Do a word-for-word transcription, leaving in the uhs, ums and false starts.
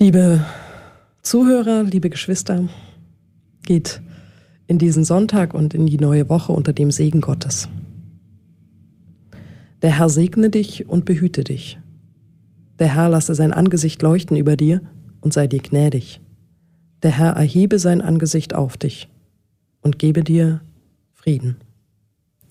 Liebe Zuhörer, liebe Geschwister, geht in diesen Sonntag und in die neue Woche unter dem Segen Gottes. Der Herr segne dich und behüte dich. Der Herr lasse sein Angesicht leuchten über dir und sei dir gnädig. Der Herr erhebe sein Angesicht auf dich und gebe dir Frieden.